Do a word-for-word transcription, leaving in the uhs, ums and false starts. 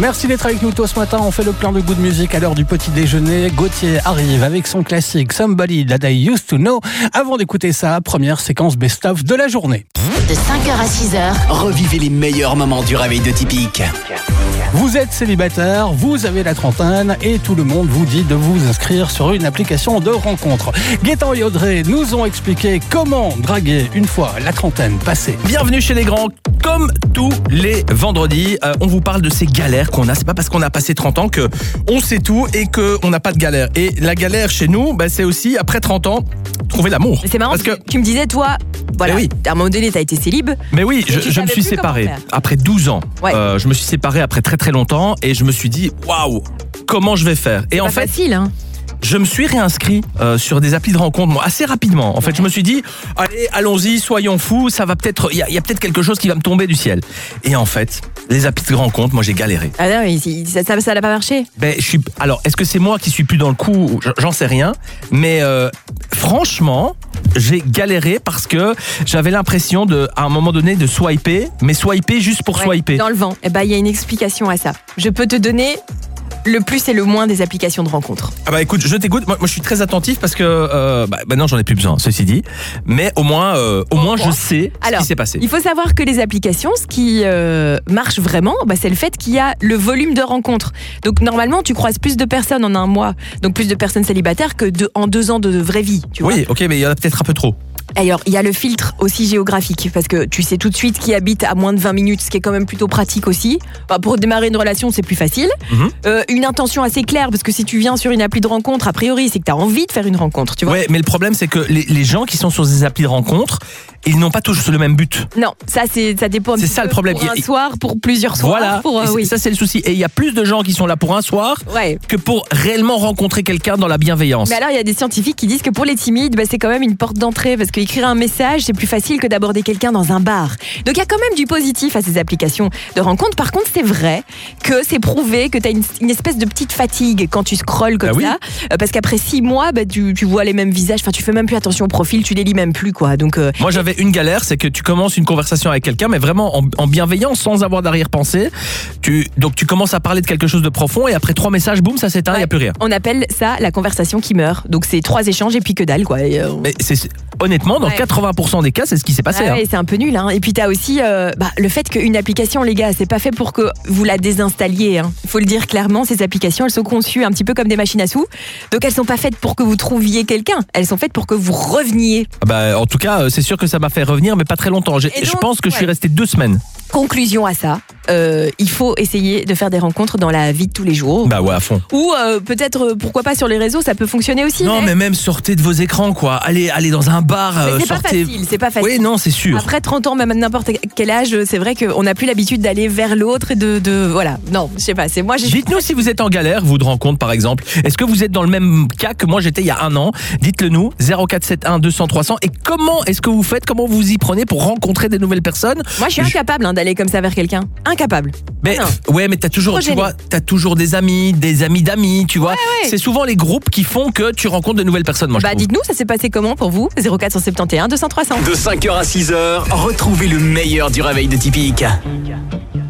Merci d'être avec nous tôt ce matin. On fait le plein de goût de musique à l'heure du petit déjeuner. Gauthier arrive avec son classique Somebody That I Used To Know. Avant d'écouter sa première séquence best-of de la journée. De cinq heures à six heures, revivez les meilleurs moments du réveil de Typique. Vous êtes célibataire, vous avez la trentaine et tout le monde vous dit de vous inscrire sur une application de rencontre. Gaëtan et Audrey nous ont expliqué comment draguer une fois la trentaine passée. Bienvenue chez les grands. Comme tous les vendredis, euh, on vous parle de ces galères qu'on a. C'est pas parce qu'on a passé trente ans que on sait tout et qu'on n'a pas de galère. Et la galère chez nous, bah, c'est aussi, après trente ans, trouver l'amour. Mais c'est marrant parce que tu me disais, toi, voilà, oui. à un moment donné, t'as été célib. Mais oui, je, je me suis séparé après douze ans. Ouais. Euh, je me suis séparé après très très longtemps et je me suis dit, waouh, comment je vais faire? Et c'est en pas fait, facile, hein. Je me suis réinscrit euh, sur des applis de rencontre moi, assez rapidement. En fait, ouais. Je me suis dit, allez, allons-y, soyons fous, ça va peut-être, il y a, y a peut-être quelque chose qui va me tomber du ciel. Et en fait, les applis de rencontre, moi j'ai galéré. Ah non, mais ça, ça, ça n'a pas marché. Ben, je suis. Alors, est-ce que c'est moi qui suis plus dans le coup? J'en sais rien. Mais euh, franchement, j'ai galéré parce que j'avais l'impression de, à un moment donné, de swiper, mais swiper juste pour ouais, swiper. Dans le vent. Eh ben, il y a une explication à ça. Je peux te donner le plus et le moins des applications de rencontre. Ah bah écoute, je t'écoute. Moi, moi je suis très attentif parce que euh, bah, maintenant j'en ai plus besoin, ceci dit. Mais au moins, euh, au moins je sais Alors, ce qui s'est passé. Il faut savoir que les applications, ce qui euh, marche vraiment, bah, c'est le fait qu'il y a le volume de rencontres. Donc normalement, tu croises plus de personnes en un mois, donc plus de personnes célibataires que de, en deux ans de vraie vie. Tu vois. Oui, ok, mais il y en a peut-être un peu trop. Alors, il y a le filtre aussi géographique, parce que tu sais tout de suite qui habite à moins de vingt minutes, ce qui est quand même plutôt pratique aussi. Enfin, pour démarrer une relation, c'est plus facile. Mm-hmm. Euh, une intention assez claire, parce que si tu viens sur une appli de rencontre, a priori, c'est que tu as envie de faire une rencontre, tu vois. Ouais, mais le problème, c'est que les, les gens qui sont sur ces applis de rencontre, ils n'ont pas tous le même but. Non, ça, c'est, ça dépend. C'est ça le problème. Pour un il... soir, pour plusieurs soirs. Voilà, pour, euh, oui. ça c'est le souci. Et il y a plus de gens qui sont là pour un soir ouais. que pour réellement rencontrer quelqu'un dans la bienveillance. Mais alors, il y a des scientifiques qui disent que pour les timides, bah, c'est quand même une porte d'entrée, parce qu'écrire un message, c'est plus facile que d'aborder quelqu'un dans un bar. Donc il y a quand même du positif à ces applications de rencontre. Par contre, c'est vrai que c'est prouvé que tu as une, une espèce de petite fatigue quand tu scrolles comme bah ça. Oui. Euh, parce qu'après six mois, bah, tu, tu vois les mêmes visages. Enfin, tu fais même plus attention au profil, tu les lis même plus, quoi. Donc, euh, moi, j'avais une galère, c'est que tu commences une conversation avec quelqu'un, mais vraiment en, en bienveillance, sans avoir d'arrière-pensée. Tu, donc tu commences à parler de quelque chose de profond et après trois messages, boum, ça s'éteint, il ouais. n'y a plus rien. On appelle ça la conversation qui meurt. Donc c'est trois échanges et puis que dalle, quoi. Et, euh, mais c'est, honnêtement, dans ouais. quatre-vingts pour cent des cas, c'est ce qui s'est passé. Ah ouais, hein. C'est un peu nul. Hein. Et puis t'as aussi euh, bah, le fait qu'une application, les gars, c'est pas fait pour que vous la désinstalliez. Hein. Faut le dire clairement, ces applications, elles sont conçues un petit peu comme des machines à sous. Donc elles sont pas faites pour que vous trouviez quelqu'un. Elles sont faites pour que vous reveniez. Ah bah, en tout cas, c'est sûr que ça m'a fait revenir, mais pas très longtemps. J'ai, donc, je pense que ouais. je suis resté deux semaines. Conclusion à ça, euh, il faut essayer de faire des rencontres dans la vie de tous les jours. Bah ouais, à fond. Ou euh, peut-être, pourquoi pas sur les réseaux, ça peut fonctionner aussi. Non, mais, mais même sortez de vos écrans, quoi. Allez, allez dans un bar. Mais c'est sortez... pas facile, c'est pas facile. Oui, non, c'est sûr. Après trente ans, même à n'importe quel âge, c'est vrai qu'on n'a plus l'habitude d'aller vers l'autre et de, de voilà. Non, je sais pas. C'est moi. J'ai... Dites-nous si vous êtes en galère, vous de rencontre par exemple. Est-ce que vous êtes dans le même cas que moi j'étais il y a un an? Dites-le nous. zéro quatre sept un deux cents trois cents. Et comment est-ce que vous faites? Comment vous y prenez pour rencontrer des nouvelles personnes? Moi, je suis incapable hein, d'aller comme ça vers quelqu'un. Incapable. Mais non. ouais, mais t'as toujours, tu vois, t'as toujours des amis, des amis d'amis, tu vois. Ouais, ouais. C'est souvent les groupes qui font que tu rencontres de nouvelles personnes. Moi, bah, je trouve. dites-nous, ça s'est passé comment pour vous? zéro quatre sept un deux cents trois cents. De cinq heures à six heures, retrouvez le meilleur du réveil de Typique.